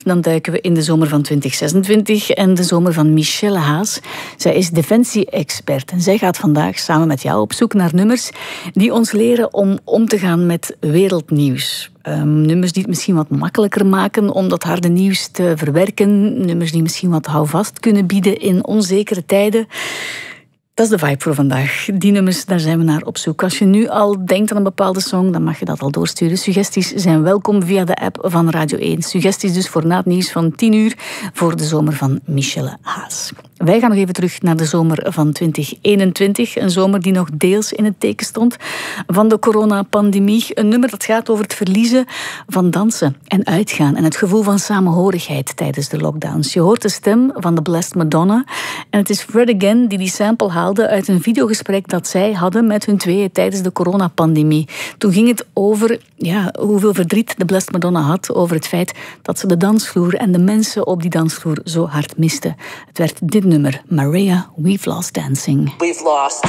Dan duiken we in de zomer van 2026 en de zomer van Michelle Haas. Zij is defensie-expert en zij gaat vandaag samen met jou op zoek naar nummers die ons leren om te gaan met wereldnieuws. Nummers die het misschien wat makkelijker maken om dat harde nieuws te verwerken. Nummers die misschien wat houvast kunnen bieden in onzekere tijden. Dat is de vibe voor vandaag. Die nummers, daar zijn we naar op zoek. Als je nu al denkt aan een bepaalde song, dan mag je dat al doorsturen. Suggesties zijn welkom via de app van Radio 1. Suggesties dus voor na het nieuws van 10 uur voor de zomer van Michelle Haas. Wij gaan nog even terug naar de zomer van 2021. Een zomer die nog deels in het teken stond van de coronapandemie. Een nummer dat gaat over het verliezen van dansen en uitgaan en het gevoel van samenhorigheid tijdens de lockdowns. Je hoort de stem van de Blessed Madonna en het is Fred Again die sample haalde uit een videogesprek dat zij hadden met hun tweeën tijdens de coronapandemie. Toen ging het over hoeveel verdriet de Blessed Madonna had over het feit dat ze de dansvloer en de mensen op die dansvloer zo hard miste. Het werd dit nummer, Maria, We've Lost Dancing. We've lost